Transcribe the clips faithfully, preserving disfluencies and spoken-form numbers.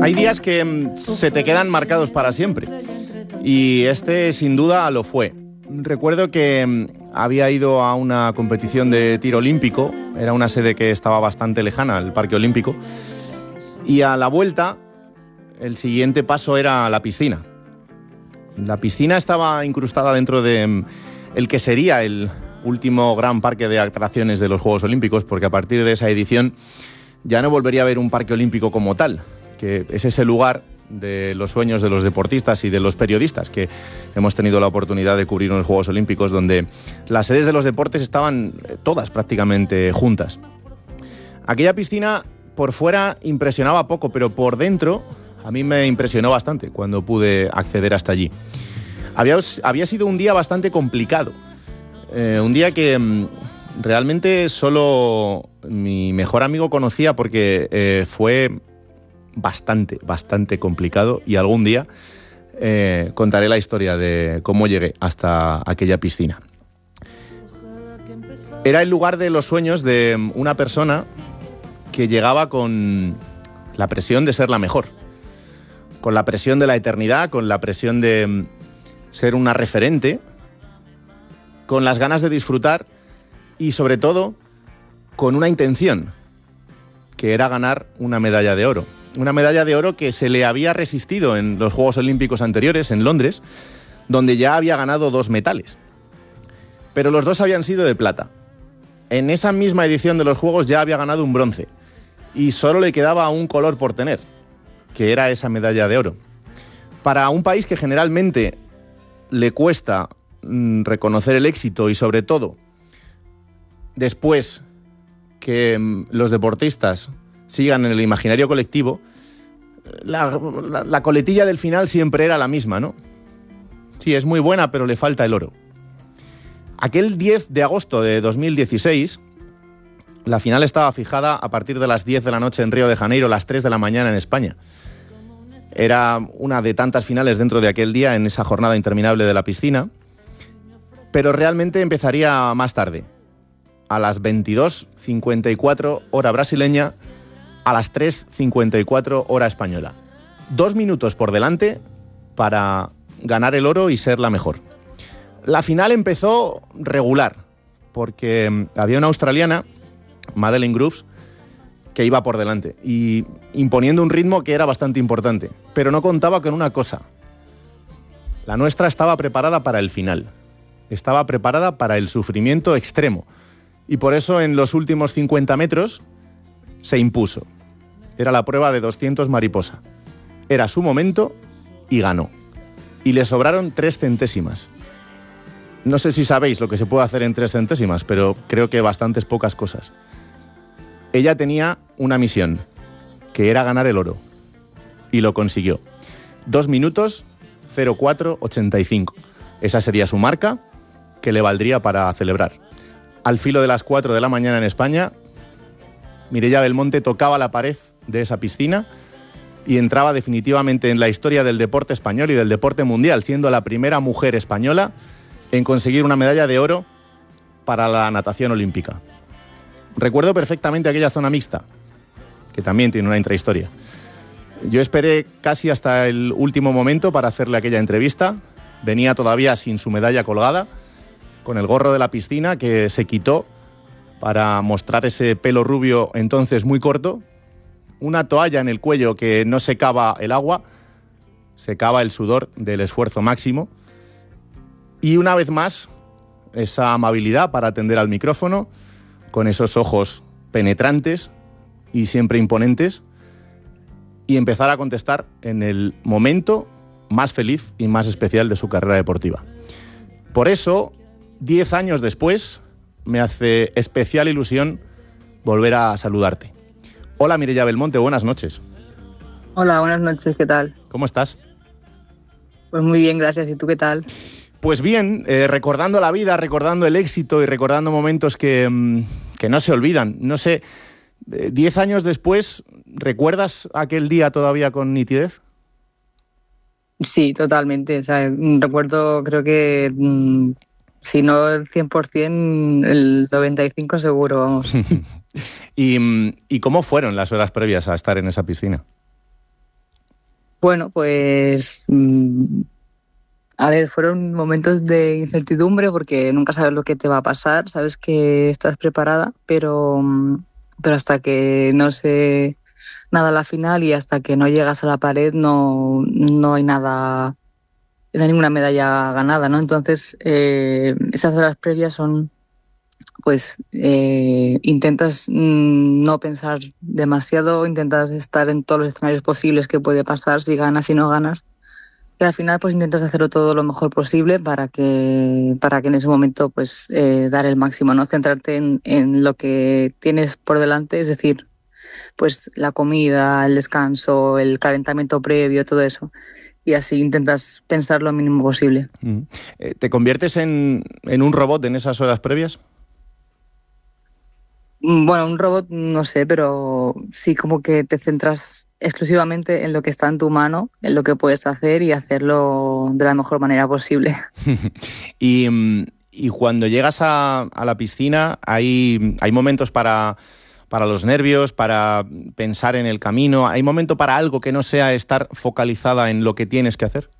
Hay días que mm, se te quedan marcados para siempre. Y este, sin duda, lo fue. Recuerdo que mm, había ido a una competición de tiro olímpico. Era una sede que estaba bastante lejana, el Parque Olímpico. Y a la vuelta, el siguiente paso era la piscina. La piscina estaba incrustada dentro de mm, el que sería el último gran parque de atracciones de los Juegos Olímpicos, porque a partir de esa edición ya no volvería a haber un parque olímpico como tal, que es ese lugar de los sueños de los deportistas y de los periodistas que hemos tenido la oportunidad de cubrir en los Juegos Olímpicos, donde las sedes de los deportes estaban todas prácticamente juntas. Aquella piscina por fuera impresionaba poco, pero por dentro a mí me impresionó bastante cuando pude acceder hasta allí. Había, había sido un día bastante complicado, eh, un día que mm, realmente solo mi mejor amigo conocía, porque eh, fue bastante, bastante complicado, y algún día eh, contaré la historia de cómo llegué hasta aquella piscina. Era el lugar de los sueños de una persona que llegaba con la presión de ser la mejor, con la presión de la eternidad, con la presión de ser una referente, con las ganas de disfrutar y, sobre todo, con una intención, que era ganar una medalla de oro. Una medalla de oro que se le había resistido en los Juegos Olímpicos anteriores, en Londres, donde ya había ganado dos metales. Pero los dos habían sido de plata. En esa misma edición de los Juegos ya había ganado un bronce, y solo le quedaba un color por tener, que era esa medalla de oro. Para un país que generalmente le cuesta mm, reconocer el éxito, y sobre todo después que mm, los deportistas sigan en el imaginario colectivo, la, la, la coletilla del final siempre era la misma, ¿no? Sí, es muy buena, pero le falta el oro. Aquel diez de agosto de dos mil dieciséis, la final estaba fijada a partir de las diez de la noche en Río de Janeiro, las tres de la mañana en España. Era una de tantas finales dentro de aquel día, en esa jornada interminable de la piscina, pero realmente empezaría más tarde, a las veintidós cincuenta y cuatro hora brasileña, a las tres cincuenta y cuatro hora española. Dos minutos por delante para ganar el oro y ser la mejor. La final empezó regular, porque había una australiana, Madeleine Groves, que iba por delante y imponiendo un ritmo que era bastante importante, pero no contaba con una cosa. La nuestra estaba preparada para el final, estaba preparada para el sufrimiento extremo, y por eso en los últimos cincuenta metros se impuso. Era la prueba de doscientos mariposa. Era su momento y ganó. Y le sobraron tres centésimas. No sé si sabéis lo que se puede hacer en tres centésimas, pero creo que bastantes pocas cosas. Ella tenía una misión, que era ganar el oro, y lo consiguió. Dos minutos, cero cuatro ochenta y cinco. Esa sería su marca, que le valdría para celebrar. Al filo de las cuatro de la mañana en España, Mireia Belmonte tocaba la pared de esa piscina y entraba definitivamente en la historia del deporte español y del deporte mundial, siendo la primera mujer española en conseguir una medalla de oro para la natación olímpica. Recuerdo perfectamente aquella zona mixta, que también tiene una intrahistoria. Yo esperé casi hasta el último momento para hacerle aquella entrevista. Venía todavía sin su medalla colgada, con el gorro de la piscina que se quitó para mostrar ese pelo rubio entonces muy corto, una toalla en el cuello que no secaba el agua, secaba el sudor del esfuerzo máximo, y una vez más esa amabilidad para atender al micrófono, con esos ojos penetrantes y siempre imponentes, y empezar a contestar en el momento más feliz y más especial de su carrera deportiva. Por eso, diez años después, me hace especial ilusión volver a saludarte. Hola Mireia Belmonte, buenas noches. Hola, buenas noches, ¿qué tal? ¿Cómo estás? Pues muy bien, gracias. ¿Y tú qué tal? Pues bien, eh, recordando la vida, recordando el éxito y recordando momentos que, mmm, que no se olvidan. No sé, eh, diez años después, ¿recuerdas aquel día todavía con nitidez? Sí, totalmente. O sea, recuerdo, creo que, mmm, si no el cien por ciento, el noventa y cinco por ciento seguro, vamos. ¿Y, ¿Y cómo fueron las horas previas a estar en esa piscina? Bueno, pues mm, a ver, fueron momentos de incertidumbre porque nunca sabes lo que te va a pasar, sabes que estás preparada, pero, mm, pero hasta que no se nada a la final y hasta que no llegas a la pared no, no hay nada, no hay ninguna medalla ganada, ¿no? Entonces, eh, esas horas previas son, pues, eh, intentas mm, no pensar demasiado, intentas estar en todos los escenarios posibles que puede pasar, si ganas y no ganas. Y al final, pues intentas hacerlo todo lo mejor posible para que, para que en ese momento, pues, eh, dar el máximo, ¿no? Centrarte en, en lo que tienes por delante, es decir, pues la comida, el descanso, el calentamiento previo, todo eso. Y así intentas pensar lo mínimo posible. Mm. Eh, ¿Te conviertes en, en un robot en esas horas previas? Mm, Bueno, un robot no sé, pero sí como que te centras exclusivamente en lo que está en tu mano, en lo que puedes hacer y hacerlo de la mejor manera posible. y, mm, y cuando llegas a, a la piscina, hay, hay momentos para, para los nervios, para pensar en el camino. ¿Hay momento para algo que no sea estar focalizada en lo que tienes que hacer?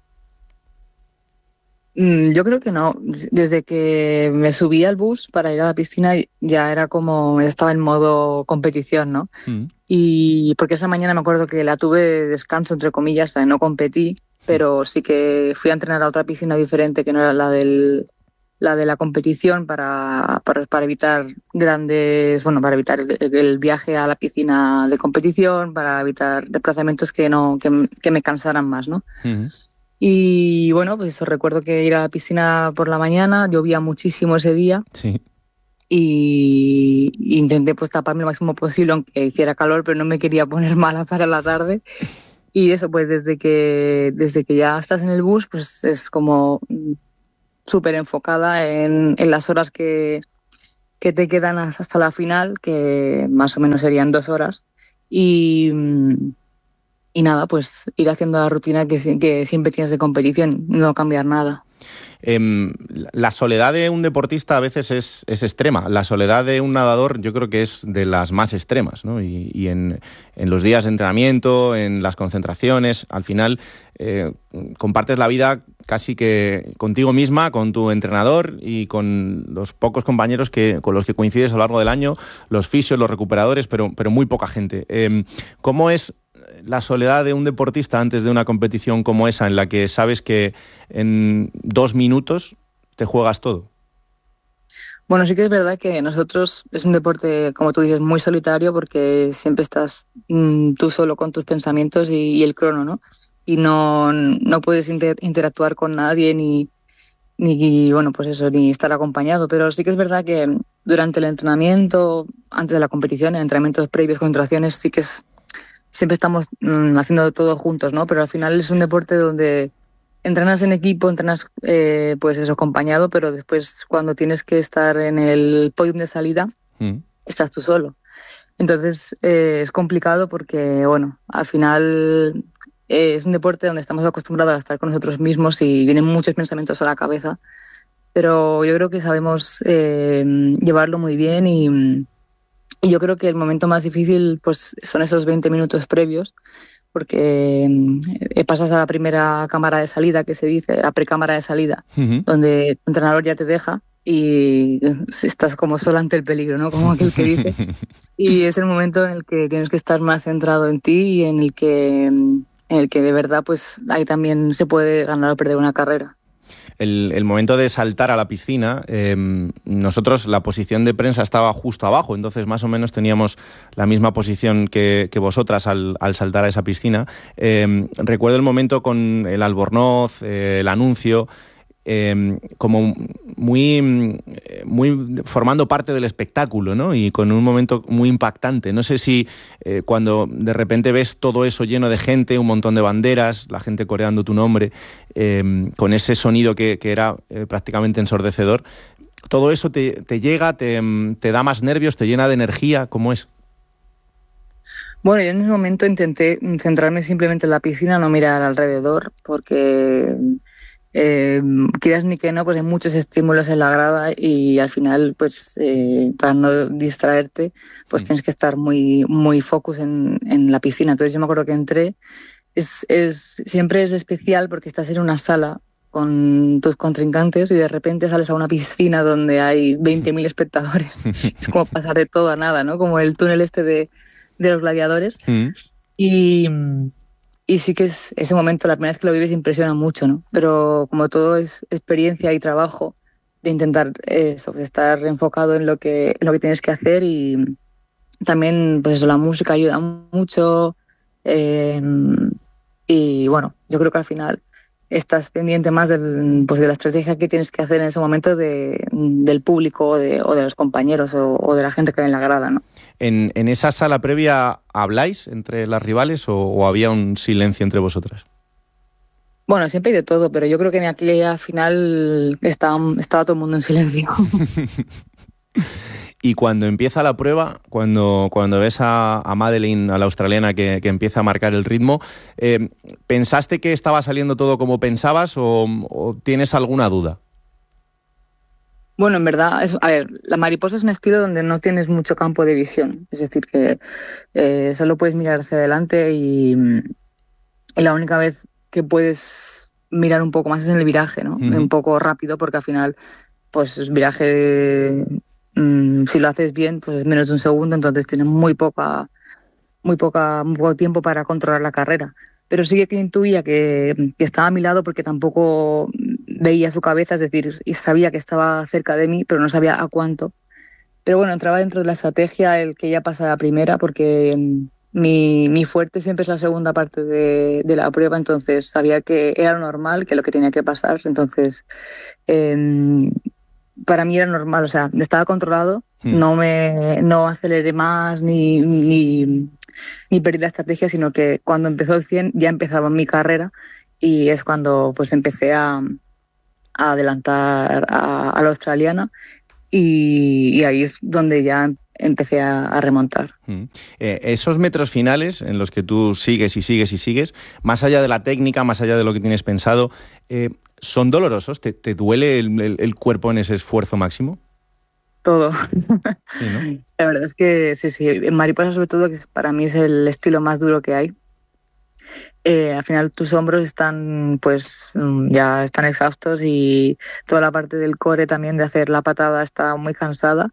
Mm, Yo creo que no. Desde que me subí al bus para ir a la piscina ya era como, estaba en modo competición, ¿no? Mm. Y porque esa mañana me acuerdo que la tuve de descanso, entre comillas, o sea, no competí, pero sí que fui a entrenar a otra piscina diferente que no era la del, la de la competición para, para, para evitar grandes, bueno, para evitar el, el viaje a la piscina de competición, para evitar desplazamientos que no, que, que me cansaran más, ¿no? Mm. Y bueno, pues eso, recuerdo que ir a la piscina por la mañana, llovía muchísimo ese día Sí. y y intenté pues taparme lo máximo posible aunque hiciera calor, pero no me quería poner mala para la tarde. Y eso, pues desde que, desde que ya estás en el bus, pues es como mm, súper enfocada en, en las horas que, que te quedan hasta la final, que más o menos serían dos horas. Y, mm, y nada, pues ir haciendo la rutina que, si- que siempre tienes de competición, no cambiar nada. Em, la soledad de un deportista a veces es, es extrema. La soledad de un nadador yo creo que es de las más extremas, ¿no? Y, y en, en los días de entrenamiento, en las concentraciones, al final eh, compartes la vida casi que contigo misma, con tu entrenador y con los pocos compañeros que, con los que coincides a lo largo del año, los fisios, los recuperadores, pero, pero muy poca gente. Em, ¿Cómo es la soledad de un deportista antes de una competición como esa, en la que sabes que en dos minutos te juegas todo? Bueno, sí que es verdad que nosotros es un deporte, como tú dices, muy solitario porque siempre estás mm, tú solo con tus pensamientos y, y el crono, ¿no? Y no, no puedes inter- interactuar con nadie ni, ni, bueno, pues eso, ni estar acompañado. Pero sí que es verdad que durante el entrenamiento, antes de la competición, en entrenamientos previos, concentraciones, sí que es, siempre estamos mm, haciendo todo juntos, ¿no? Pero al final es un deporte donde entrenas en equipo, entrenas eh, pues eso, acompañado, pero después cuando tienes que estar en el podium de salida, Mm. estás tú solo. Entonces eh, es complicado porque, bueno, al final eh, es un deporte donde estamos acostumbrados a estar con nosotros mismos y vienen muchos pensamientos a la cabeza, pero yo creo que sabemos eh, llevarlo muy bien y, y yo creo que el momento más difícil pues son esos veinte minutos previos porque eh, pasas a la primera cámara de salida, que se dice, la precámara de salida, Uh-huh. donde tu entrenador ya te deja y estás como solo ante el peligro, ¿no? Como aquel que dice. Y es el momento en el que tienes que estar más centrado en ti y en el que, en el que de verdad, pues ahí también se puede ganar o perder una carrera. El, el momento de saltar a la piscina, eh, nosotros la posición de prensa estaba justo abajo, entonces más o menos teníamos la misma posición que, que vosotras al, al saltar a esa piscina. Eh, recuerdo el momento con el albornoz, eh, el anuncio, eh, como muy, muy formando parte del espectáculo, ¿no? Y con un momento muy impactante. No sé si eh, cuando de repente ves todo eso lleno de gente, un montón de banderas, la gente coreando tu nombre, eh, con ese sonido que, que era eh, prácticamente ensordecedor, todo eso te, te llega, te, te da más nervios, te llena de energía. ¿Cómo es? Bueno, yo en ese momento intenté centrarme simplemente en la piscina, no mirar alrededor, porque eh, quieras ni que no, pues hay muchos estímulos en la grada y al final, pues eh, para no distraerte, pues Mm. tienes que estar muy, muy focus en, en la piscina. Entonces yo me acuerdo que entré, es, es, siempre es especial porque estás en una sala con tus contrincantes y de repente sales a una piscina donde hay veinte mil espectadores. Es como pasar de todo a nada, ¿no? Como el túnel este de, de los gladiadores. Mm. Y, y sí que es ese momento, la primera vez que lo vives, impresiona mucho, ¿no? Pero como todo es experiencia y trabajo, de intentar eso, de estar enfocado en lo que, en lo que tienes que hacer, y también pues eso, la música ayuda mucho. Eh, y bueno, yo creo que al final estás pendiente más del, pues de la estrategia que tienes que hacer en ese momento de, del público o de, o de los compañeros o, o de la gente que hay en la grada, ¿no? ¿En, en esa sala previa habláis entre las rivales o, o había un silencio entre vosotras? Bueno, siempre hay de todo, pero yo creo que en aquella final estaba, estaba todo el mundo en silencio. Y cuando empieza la prueba, cuando, cuando ves a, a Madeleine, a la australiana, que, que empieza a marcar el ritmo, eh, ¿pensaste que estaba saliendo todo como pensabas o, o tienes alguna duda? Bueno, en verdad, es, a ver, la mariposa es un estilo donde no tienes mucho campo de visión. Es decir, que eh, solo puedes mirar hacia adelante y, y la única vez que puedes mirar un poco más es en el viraje, ¿no? Uh-huh. Un poco rápido, porque al final, pues el viraje... De, si lo haces bien, pues es menos de un segundo, entonces tienes muy poca, muy poca, muy poco tiempo para controlar la carrera. Pero sí que intuía que, que estaba a mi lado porque tampoco veía su cabeza, es decir, y sabía que estaba cerca de mí, pero no sabía a cuánto. Pero bueno, entraba dentro de la estrategia el que ella pasara primera, porque mi, mi fuerte siempre es la segunda parte de, de la prueba, entonces sabía que era lo normal, que lo que tenía que pasar, entonces... Eh, para mí era normal, o sea, estaba controlado, hmm. no me no aceleré más ni, ni, ni perdí la estrategia, sino que cuando empezó el cien ya empezaba mi carrera y es cuando pues empecé a, a adelantar a, a la australiana y, y ahí es donde ya empecé a, a remontar. Hmm. Eh, esos metros finales en los que tú sigues y sigues y sigues, más allá de la técnica, más allá de lo que tienes pensado, eh, ¿son dolorosos? ¿Te, te duele el, el, el cuerpo en ese esfuerzo máximo? Todo. Sí, ¿no? La verdad es que sí, sí. En mariposa, sobre todo, que para mí es el estilo más duro que hay. Eh, al final tus hombros están, pues, ya están exhaustos y toda la parte del core también de hacer la patada está muy cansada.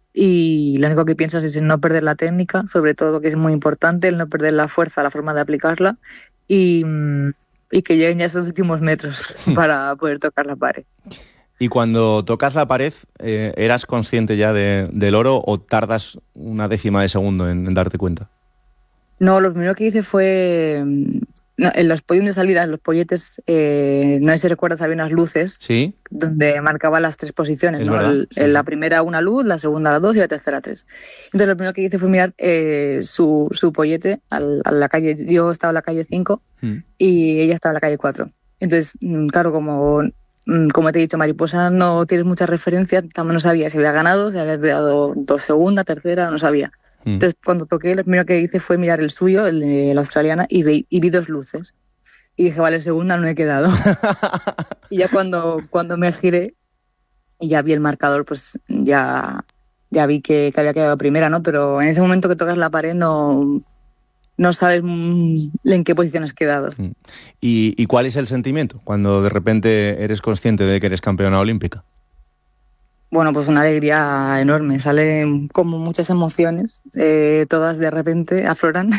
Y lo único que piensas es en no perder la técnica, sobre todo, que es muy importante, el no perder la fuerza, la forma de aplicarla, y, y que lleguen ya esos últimos metros para poder tocar la pared. Y cuando tocas la pared, eh, ¿eras consciente ya de, del oro o tardas una décima de segundo en, en darte cuenta? No, lo primero que hice fue... No, en los podios de salida, en los polletes, eh, no sé si recuerdas, había unas luces, ¿sí?, donde marcaba las tres posiciones, ¿no? El, sí, la sí. primera una luz, la segunda la dos y la tercera tres. Entonces lo primero que hice fue mirar eh, su, su pollete a la calle. Yo estaba en la calle cinco hmm. y ella estaba en la calle cuatro. Entonces, claro, como, como te he dicho, mariposa, no tienes mucha referencia, también no sabía si había ganado, si había dado dos segunda, tercera, no sabía. Entonces, cuando toqué, lo primero que hice fue mirar el suyo, el de la australiana, y vi, y vi dos luces. Y dije, vale, segunda no he quedado. Y ya cuando, cuando me giré y ya vi el marcador, pues ya, ya vi que, que había quedado primera, ¿no? Pero en ese momento que tocas la pared no, no sabes en qué posición has quedado. ¿Y, ¿Y cuál es el sentimiento cuando de repente eres consciente de que eres campeona olímpica? Bueno, pues una alegría enorme, salen como muchas emociones, eh, todas de repente afloran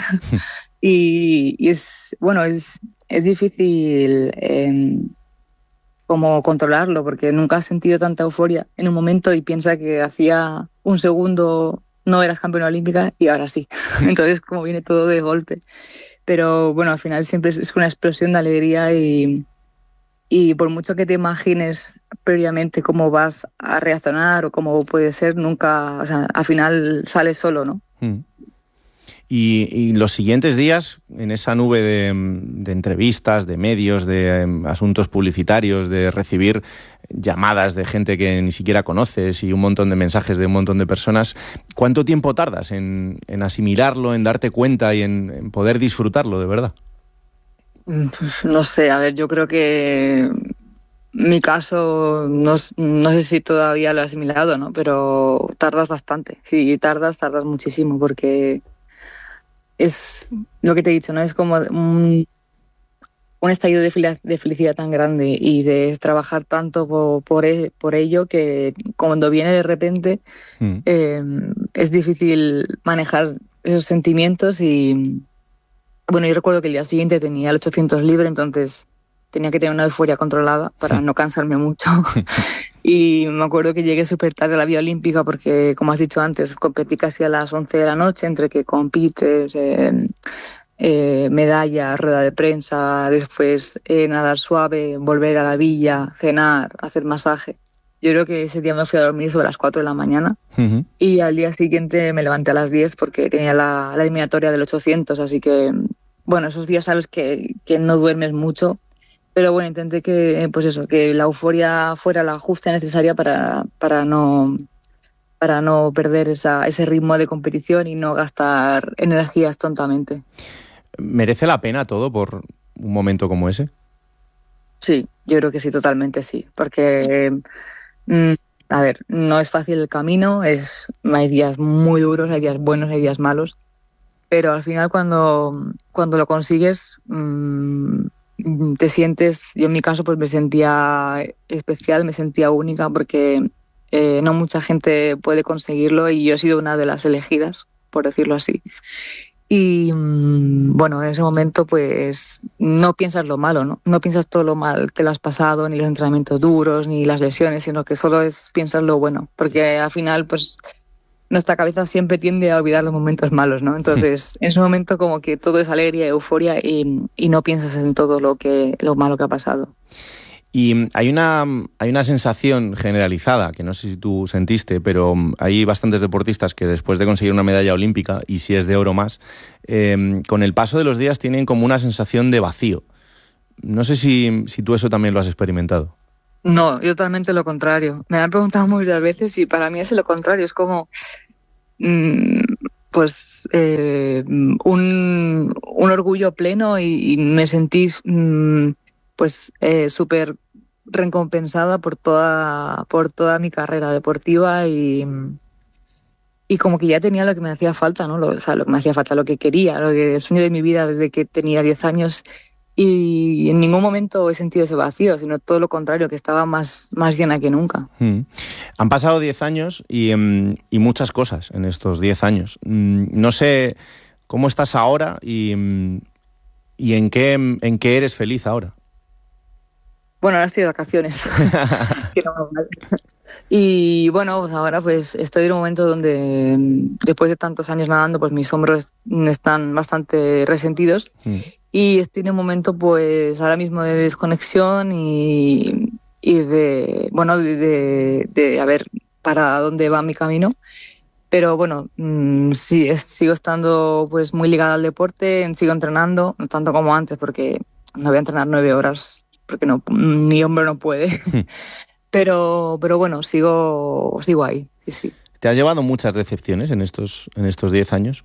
y, y es, bueno, es, es difícil eh, como controlarlo porque nunca has sentido tanta euforia en un momento y piensa que hacía un segundo no eras campeona olímpica y ahora sí, entonces como viene todo de golpe, pero bueno, al final siempre es, es una explosión de alegría y... Y por mucho que te imagines previamente cómo vas a reaccionar o cómo puede ser, nunca, o sea, al final sale solo, ¿no? Mm. Y, y los siguientes días, en esa nube de, de entrevistas, de medios, de um, asuntos publicitarios, de recibir llamadas de gente que ni siquiera conoces y un montón de mensajes de un montón de personas, ¿cuánto tiempo tardas en, en asimilarlo, en darte cuenta y en, en poder disfrutarlo de verdad? Pues no sé, a ver, yo creo que mi caso, no, no sé si todavía lo he asimilado, ¿no? Pero tardas bastante. Sí, tardas, tardas muchísimo porque es lo que te he dicho, ¿no? Es como un, un estallido de, fel- de felicidad tan grande y de trabajar tanto por, por, e- por ello que cuando viene de repente Mm. eh, es difícil manejar esos sentimientos y bueno, yo recuerdo que el día siguiente tenía el ochocientos libre, entonces tenía que tener una euforia controlada para no cansarme mucho. Y me acuerdo que llegué súper tarde a la vía olímpica porque, como has dicho antes, competí casi a las once de la noche, entre que compites, eh, eh, medalla, rueda de prensa, después eh, nadar suave, volver a la villa, cenar, hacer masaje. Yo creo que ese día me fui a dormir sobre las cuatro de la mañana Ujú. y al día siguiente me levanté a las diez porque tenía la, la eliminatoria del ochocientos, así que, bueno, esos días sabes que, que no duermes mucho. Pero bueno, intenté que, pues eso, que la euforia fuera la justa y necesaria para, para no, para no perder esa, ese ritmo de competición y no gastar energías tontamente. ¿Merece la pena todo por un momento como ese? Sí, yo creo que sí, totalmente sí. Porque, mm, a ver, no es fácil el camino, es, hay días muy duros, hay días buenos, hay días malos. Pero al final cuando, cuando lo consigues, mmm, te sientes, yo en mi caso pues me sentía especial, me sentía única porque eh, no mucha gente puede conseguirlo y yo he sido una de las elegidas, por decirlo así. Y mmm, bueno, en ese momento pues no piensas lo malo, ¿no? No piensas todo lo mal que le has pasado, ni los entrenamientos duros, ni las lesiones, sino que solo es, piensas lo bueno, porque al final pues nuestra cabeza siempre tiende a olvidar los momentos malos, ¿no? Entonces, en ese momento como que todo es alegría, euforia y, y no piensas en todo lo que lo malo que ha pasado. Y hay una, hay una sensación generalizada, que no sé si tú sentiste, pero hay bastantes deportistas que después de conseguir una medalla olímpica, y si es de oro más, eh, con el paso de los días tienen como una sensación de vacío. No sé si, si tú eso también lo has experimentado. No, yo totalmente lo contrario. Me han preguntado muchas veces y para mí es lo contrario. Es como, mmm, pues, eh, un, un orgullo pleno y, y me sentís, mmm, pues, eh, súper recompensada por toda, por toda mi carrera deportiva y, y como que ya tenía lo que me hacía falta, ¿no? Lo, o sea, lo que me hacía falta, lo que quería, lo que el sueño de mi vida desde que tenía diez años. Y en ningún momento he sentido ese vacío, sino todo lo contrario, que estaba más, más llena que nunca. Mm. Han pasado diez años y, um, y muchas cosas en estos diez años. Mm, no sé cómo estás ahora y, um, y en, qué, en qué eres feliz ahora. Bueno, ahora estoy de vacaciones. Que no me vale. Y bueno, pues ahora pues estoy en un momento donde después de tantos años nadando, pues mis hombros están bastante resentidos. Mm. Y estoy en un momento pues ahora mismo de desconexión y, y de, bueno, de, de, de a ver para dónde va mi camino. Pero bueno, mmm, sí, es, sigo estando pues muy ligada al deporte, sigo entrenando, no tanto como antes porque no voy a entrenar nueve horas porque no, mi hombro no puede. Pero, pero bueno, sigo, sigo ahí, sí, sí. ¿Te has llevado muchas decepciones en estos, en estos diez años?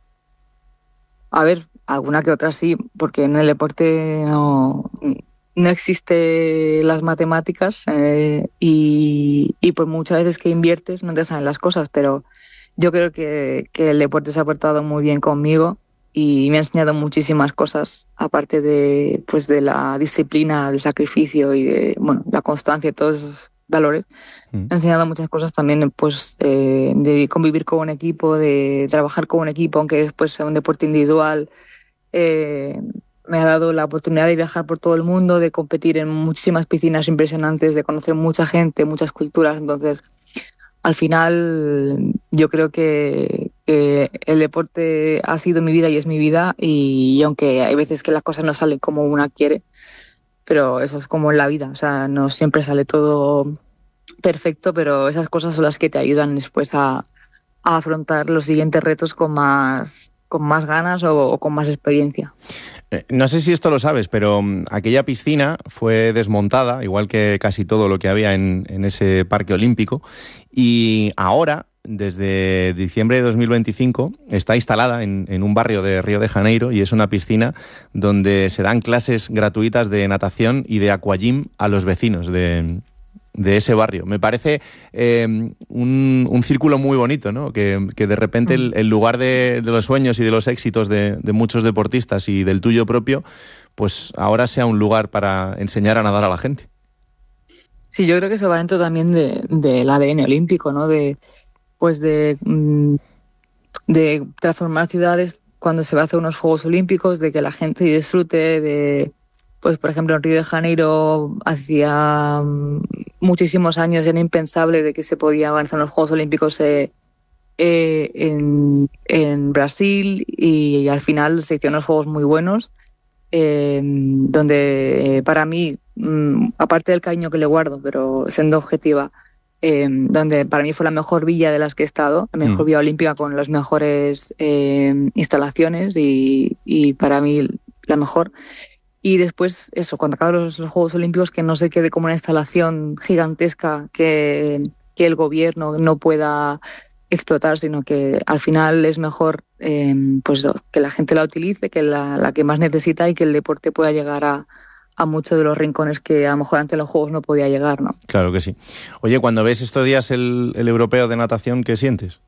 A ver, alguna que otra sí, porque en el deporte no, no existe las matemáticas eh, y, y por muchas veces que inviertes no te salen las cosas, pero yo creo que, que el deporte se ha portado muy bien conmigo y me ha enseñado muchísimas cosas, aparte de, pues, de la disciplina, del sacrificio y de, bueno, la constancia y todos esos valores. Mm. Me ha enseñado muchas cosas también, pues, eh, de convivir con un equipo, de trabajar con un equipo, aunque después sea un deporte individual. Eh, me ha dado la oportunidad de viajar por todo el mundo, de competir en muchísimas piscinas impresionantes, de conocer mucha gente, muchas culturas. Entonces, al final, yo creo que, que el deporte ha sido mi vida y es mi vida, y, y aunque hay veces que las cosas no salen como una quiere, pero eso es como en la vida, o sea, no siempre sale todo perfecto, pero esas cosas son las que te ayudan después a, a afrontar los siguientes retos con más, con más ganas o, o con más experiencia. No sé si esto lo sabes, pero aquella piscina fue desmontada, igual que casi todo lo que había en, en ese parque olímpico, y ahora, desde diciembre de dos mil veinticinco, está instalada en, en un barrio de Río de Janeiro y es una piscina donde se dan clases gratuitas de natación y de aquagym a los vecinos de, de ese barrio. Me parece eh, un, un círculo muy bonito, ¿no? Que, que de repente el, el lugar de, de los sueños y de los éxitos de, de muchos deportistas y del tuyo propio, pues ahora sea un lugar para enseñar a nadar a la gente. Sí, yo creo que eso va dentro también de, del A D N olímpico, ¿no? De, pues de, de transformar ciudades cuando se va a hacer unos Juegos Olímpicos, de que la gente disfrute de... Pues, por ejemplo, en Río de Janeiro hacía muchísimos años era impensable de que se podía organizar los Juegos Olímpicos eh, eh, en, en Brasil y, y al final se hicieron unos Juegos muy buenos, eh, donde eh, para mí, mmm, aparte del cariño que le guardo, pero siendo objetiva, eh, donde para mí fue la mejor villa de las que he estado, la mejor mm. villa olímpica con las mejores eh, instalaciones y, y para mí la mejor. Y después, eso, cuando acaben los, los Juegos Olímpicos, que no se quede como una instalación gigantesca que, que el gobierno no pueda explotar, sino que al final es mejor eh, pues que la gente la utilice, que la, la que más necesita y que el deporte pueda llegar a, a muchos de los rincones que a lo mejor antes de los Juegos no podía llegar, ¿no? Claro que sí. Oye, cuando ves estos días el, el europeo de natación, ¿qué sientes?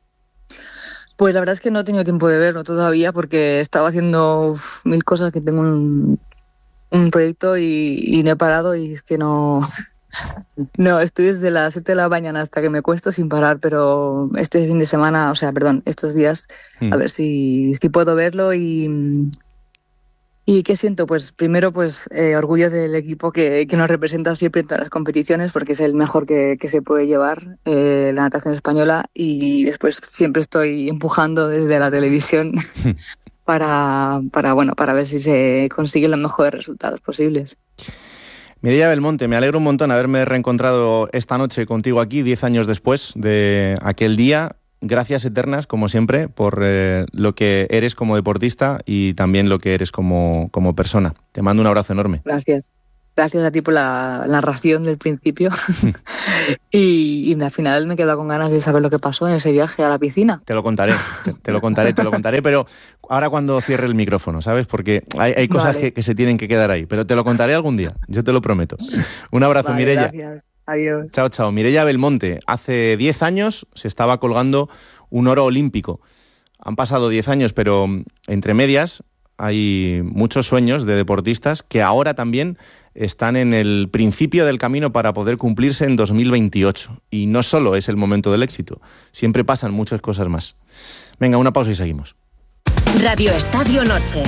Pues la verdad es que no he tenido tiempo de verlo todavía porque estaba haciendo uf, mil cosas, que tengo un, un proyecto y, y no he parado y es que no... No, estoy desde las siete de la mañana hasta que me cuesto sin parar, pero este fin de semana, o sea, perdón, estos días, mm. a ver si, si puedo verlo y... ¿Y qué siento? Pues primero, pues eh, orgullo del equipo que, que nos representa siempre en todas las competiciones, porque es el mejor que, que se puede llevar, eh, la natación española, y después siempre estoy empujando desde la televisión para, para, bueno, para ver si se consiguen los mejores resultados posibles. Mireia Belmonte, me alegro un montón haberme reencontrado esta noche contigo aquí, diez años después de aquel día. Gracias eternas, como siempre, por eh, lo que eres como deportista y también lo que eres como, como persona. Te mando un abrazo enorme. Gracias. Gracias a ti por la narración del principio. y, y al final me he quedado con ganas de saber lo que pasó en ese viaje a la piscina. Te lo contaré, te, te lo contaré, te lo contaré, pero ahora cuando cierre el micrófono, ¿sabes? Porque hay, hay cosas vale. que, que se tienen que quedar ahí, pero te lo contaré algún día, yo te lo prometo. Un abrazo, vale, Mireia. Gracias. Adiós. Chao, chao. Mireia Belmonte, hace diez años se estaba colgando un oro olímpico. Han pasado diez años, pero entre medias hay muchos sueños de deportistas que ahora también están en el principio del camino para poder cumplirse en dos mil veintiocho. Y no solo es el momento del éxito, siempre pasan muchas cosas más. Venga, una pausa y seguimos. Radio Estadio Noche.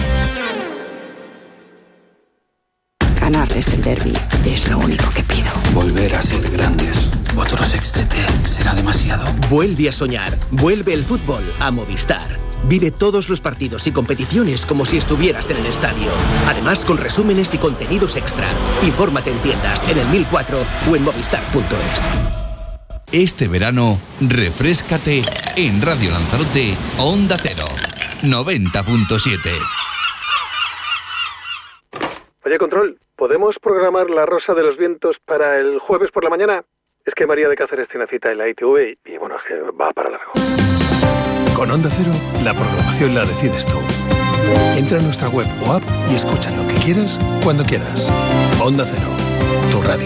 Ganarles el derbi es lo único que pido. Volver a ser grandes. Otro sextete será demasiado. Vuelve a soñar. Vuelve el fútbol a Movistar. Vive todos los partidos y competiciones como si estuvieras en el estadio. Además, con resúmenes y contenidos extra. Infórmate en tiendas, en el mil cuatro o en movistar punto es. Este verano, refréscate en Radio Lanzarote, Onda Cero, noventa punto siete. Oye, Control, ¿podemos programar La Rosa de los Vientos para el jueves por la mañana? Es que María de Cáceres tiene cita en la I T V y, y bueno, es que va para largo. Con Onda Cero, la programación la decides tú. Entra en nuestra web o app y escucha lo que quieras, cuando quieras. Onda Cero, tu radio.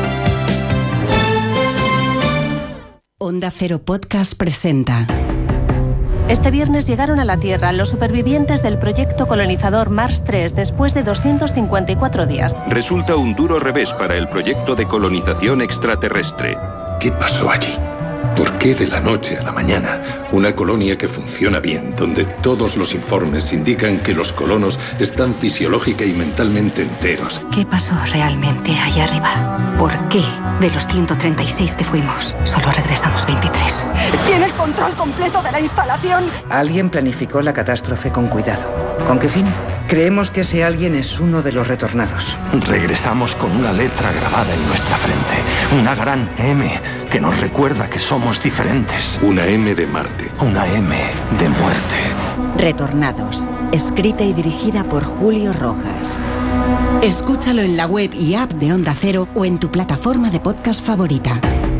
Onda Cero Podcast presenta. Este viernes llegaron a la Tierra los supervivientes del proyecto colonizador Mars tres después de doscientos cincuenta y cuatro días. Resulta un duro revés para el proyecto de colonización extraterrestre. ¿Qué pasó allí? ¿Por qué de la noche a la mañana una colonia que funciona bien, donde todos los informes indican que los colonos están fisiológica y mentalmente enteros? ¿Qué pasó realmente allá arriba? ¿Por qué de los ciento treinta y seis que fuimos solo regresamos veintitrés? ¿Tienes control completo de la instalación? Alguien planificó la catástrofe con cuidado. ¿Con qué fin? Creemos que ese alguien es uno de los retornados. Regresamos con una letra grabada en nuestra frente. Una gran M que nos recuerda que somos diferentes. Una M de Marte. Una M de muerte. Retornados. Escrita y dirigida por Julio Rojas. Escúchalo en la web y app de Onda Cero o en tu plataforma de podcast favorita.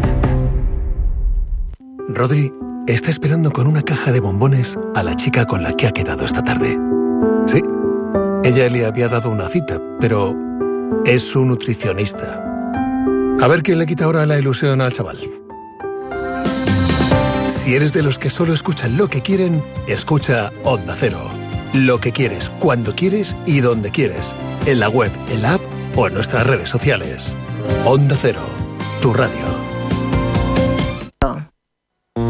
Rodri está esperando con una caja de bombones a la chica con la que ha quedado esta tarde. Sí, ella le había dado una cita, pero es su nutricionista. A ver quién le quita ahora la ilusión al chaval. Si eres de los que solo escuchan lo que quieren, escucha Onda Cero. Lo que quieres, cuando quieres y donde quieres. En la web, en la app o en nuestras redes sociales. Onda Cero, tu radio.